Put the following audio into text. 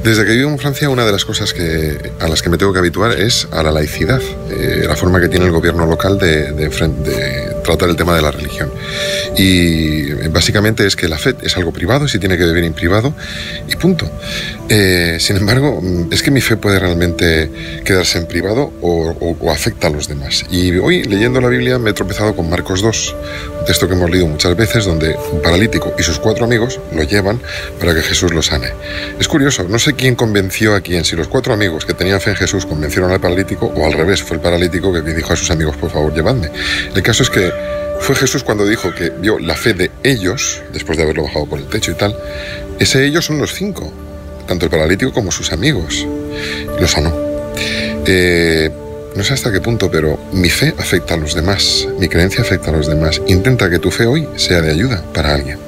Desde que vivo en Francia, una de las cosas a las que me tengo que habituar es a la laicidad, la forma que tiene el gobierno local de tratar el tema de la religión. Y básicamente es que la fe es algo privado y se tiene que vivir en privado y punto. Sin embargo, es que mi fe puede realmente quedarse en privado o afecta a los demás. Y hoy, leyendo la Biblia, me he tropezado con Marcos 2, un texto que hemos leído muchas veces, donde un paralítico y sus 4 amigos lo llevan para que Jesús lo sane. Es curioso, no sé quién convenció a quién, si los 4 amigos que tenían fe en Jesús convencieron al paralítico o al revés, fue el paralítico que dijo a sus amigos, por favor, llevadme. El caso es que fue Jesús cuando dijo que vio la fe de ellos, después de haberlo bajado por el techo y tal. Ese ellos son los 5, tanto el paralítico como sus amigos. Lo sanó. No sé hasta qué punto, pero mi fe afecta a los demás, mi creencia afecta a los demás. Intenta que tu fe hoy sea de ayuda para alguien.